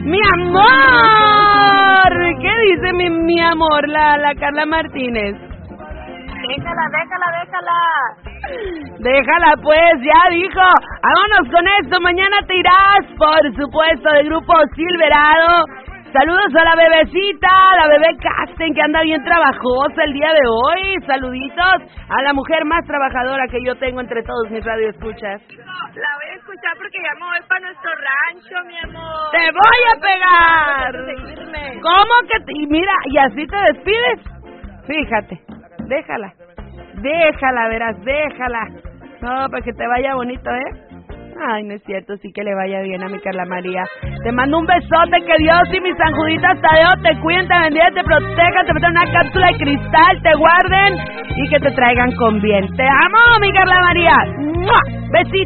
¡Mi amor! ¿Qué dice mi amor, la Carla Martínez? Déjala pues, ya dijo. Vámonos con esto, mañana te irás, por supuesto, del grupo Silverado. Saludos a la bebecita, la bebé Casten, que anda bien trabajosa el día de hoy. Saluditos a la mujer más trabajadora que yo tengo entre todos mis radioescuchas. La voy a escuchar porque ya me voy para nuestro rancho, mi amor. ¡Te voy a pegar! ¿Cómo que te...? Y mira, ¿y así te despides? Fíjate, déjala, verás, déjala. No, para que te vaya bonito, ¿eh? Ay, no es cierto, sí que le vaya bien a mi Carla María. Te mando un besote, que Dios y mis sanjuditas Tadeo te cuiden, te bendiga, te protejan, te metan una cápsula de cristal, te guarden y que te traigan con bien. Te amo, mi Carla María. ¡Mua! Besitos.